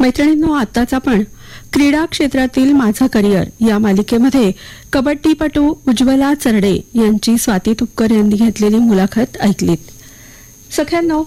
मैत्रिणींनो, आताच आपण क्रीडा क्षेत्रातील माझं करिअर या मालिकेमध्ये कबड्डीपटू उज्ज्वला चरडे यांची स्वाती तुपकर यांनी घेतलेली मुलाखत ऐकलीत. सख्यांनो,